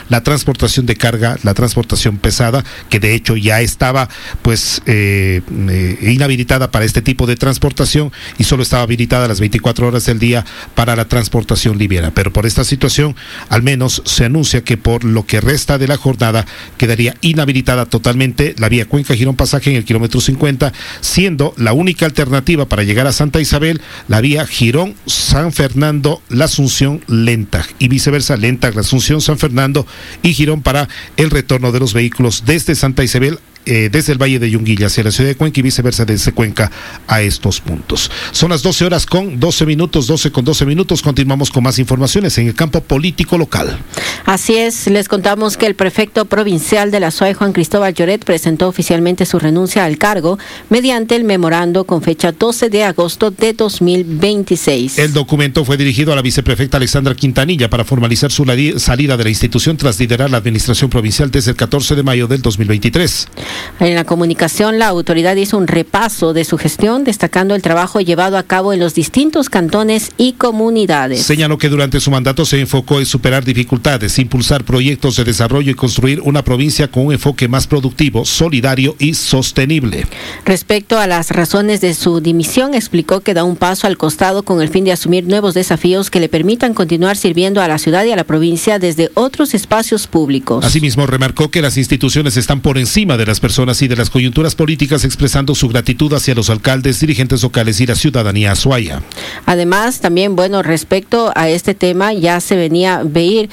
la transportación de carga, la transportación pesada, que de hecho ya estaba pues inhabilitada para este tipo de transportación y solo estaba habilitada las 24 horas del día para la transportación liviana. Pero por esta situación, al menos se anuncia que por lo que resta de la jornada quedaría inhabilitada totalmente la vía Cuenca-Girón Pasaje en el kilómetro 50, siendo la única alternativa para llegar a Santa Isabel la vía Girón-San Fernando-La Asunción-Lenta y viceversa, Lenta-La Asunción-San Fernando y Girón para el retorno de los vehículos desde Santa Isabel, desde el Valle de Yunguilla hacia la ciudad de Cuenca y viceversa desde Cuenca a estos puntos. Son las 12 horas con 12 minutos, 12 con 12 minutos. Continuamos con más informaciones en el campo político local. Así es, les contamos que el prefecto provincial de la SUAY, Juan Cristóbal Lloret, presentó oficialmente su renuncia al cargo mediante el memorando con fecha 12 de agosto de 2026. El documento fue dirigido a la viceprefecta Alexandra Quintanilla para formalizar su salida de la institución tras liderar la administración provincial desde el 14 de mayo del 2023. En la comunicación, la autoridad hizo un repaso de su gestión, destacando el trabajo llevado a cabo en los distintos cantones y comunidades. Señaló que durante su mandato se enfocó en superar dificultades, impulsar proyectos de desarrollo y construir una provincia con un enfoque más productivo, solidario y sostenible. Respecto a las razones de su dimisión, explicó que da un paso al costado con el fin de asumir nuevos desafíos que le permitan continuar sirviendo a la ciudad y a la provincia desde otros espacios públicos. Asimismo, remarcó que las instituciones están por encima de las personas y de las coyunturas políticas, expresando su gratitud hacia los alcaldes, dirigentes locales y la ciudadanía azuaya. Además, también, respecto a este tema, ya se venía venir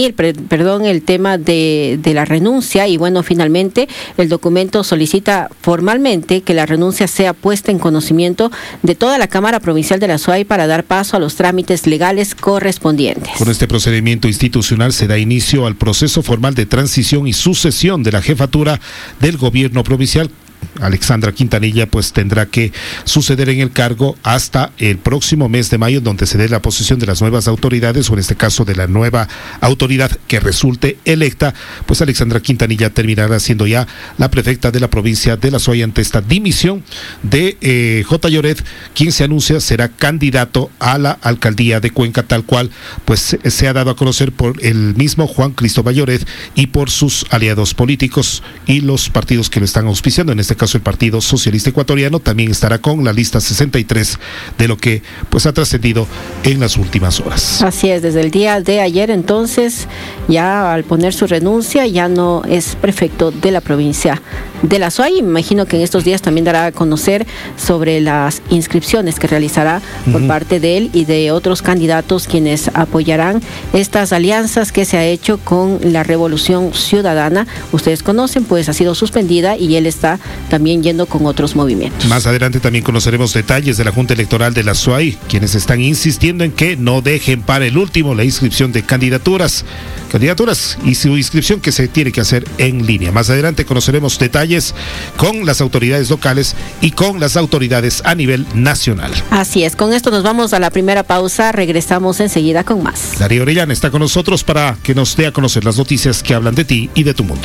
el tema de la renuncia y finalmente el documento solicita formalmente que la renuncia sea puesta en conocimiento de toda la Cámara Provincial de la SUAY para dar paso a los trámites legales correspondientes. Con este procedimiento institucional se da inicio al proceso formal de transición y sucesión de la jefatura del gobierno provincial. Alexandra Quintanilla tendrá que suceder en el cargo hasta el próximo mes de mayo, donde se dé la posesión de las nuevas autoridades, o en este caso de la nueva autoridad que resulte electa. Alexandra Quintanilla terminará siendo ya la prefecta de la provincia de la SUAY ante esta dimisión de J. Lloret, quien se anuncia será candidato a la alcaldía de Cuenca, tal cual se ha dado a conocer por el mismo Juan Cristóbal Lloret y por sus aliados políticos y los partidos que lo están auspiciando. En este caso el Partido Socialista Ecuatoriano también estará con la lista 63 de lo que ha trascendido en las últimas horas. Así es, desde el día de ayer entonces, ya al poner su renuncia, ya no es prefecto de la provincia de la SUAY, y me imagino que en estos días también dará a conocer sobre las inscripciones que realizará por parte de él y de otros candidatos quienes apoyarán estas alianzas que se ha hecho con la Revolución Ciudadana. Ustedes conocen, ha sido suspendida y él está también yendo con otros movimientos. Más adelante también conoceremos detalles de la Junta Electoral de la SUAY, quienes están insistiendo en que no dejen para el último la inscripción de candidaturas y su inscripción que se tiene que hacer en línea. Más adelante conoceremos detalles con las autoridades locales y con las autoridades a nivel nacional. Así es, con esto nos vamos a la primera pausa, regresamos enseguida con más. Darío Orellana está con nosotros para que nos dé a conocer las noticias que hablan de ti y de tu mundo.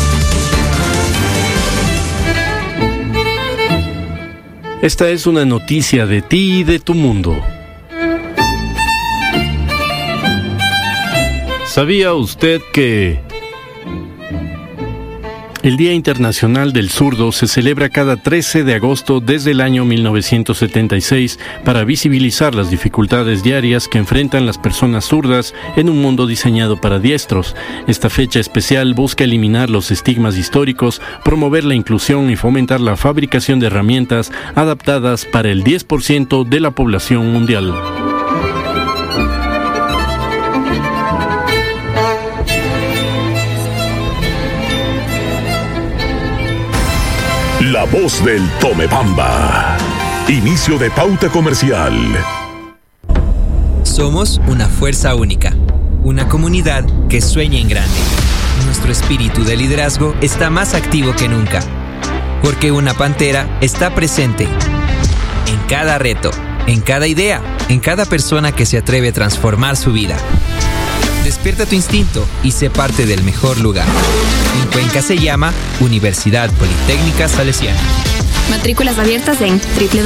Esta es una noticia de ti y de tu mundo. ¿Sabía usted que el Día Internacional del Zurdo se celebra cada 13 de agosto desde el año 1976 para visibilizar las dificultades diarias que enfrentan las personas zurdas en un mundo diseñado para diestros? Esta fecha especial busca eliminar los estigmas históricos, promover la inclusión y fomentar la fabricación de herramientas adaptadas para el 10% de la población mundial. La voz del Tomebamba. Inicio de pauta comercial. Somos una fuerza única, una comunidad que sueña en grande. Nuestro espíritu de liderazgo está más activo que nunca, porque una pantera está presente en cada reto, en cada idea, en cada persona que se atreve a transformar su vida. Despierta tu instinto y sé parte del mejor lugar. En Cuenca se llama Universidad Politécnica Salesiana. Matrículas abiertas en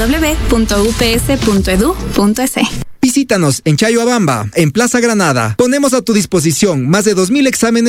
www.ups.edu.es. Visítanos en Chayoabamba, en Plaza Granada. Ponemos a tu disposición más de 2,000 exámenes